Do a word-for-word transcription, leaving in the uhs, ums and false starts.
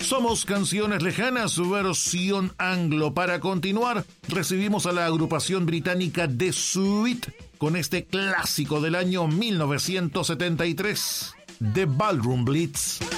Somos Canciones Lejanas, versión anglo. Para continuar, recibimos a la agrupación británica The Sweet con este clásico del año mil novecientos setenta y tres, The Ballroom Blitz.